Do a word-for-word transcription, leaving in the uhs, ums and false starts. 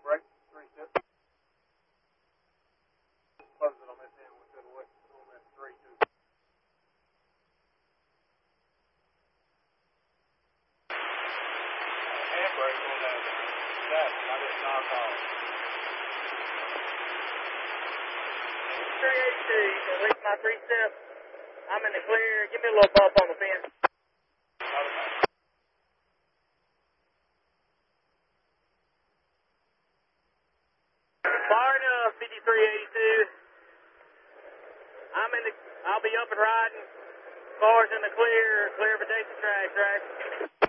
handbrake, three step. Close it on this end, we said what, on that three, two. Handbrake on that step, I didn't knock off. three eighty-two, you can reach my three step. I'm in the clear. Give me a little bump on the fence. Far enough, fifty-three eighty-two. I'm in the, I'll be up and riding. Cars in the clear, clear for Jason track, track.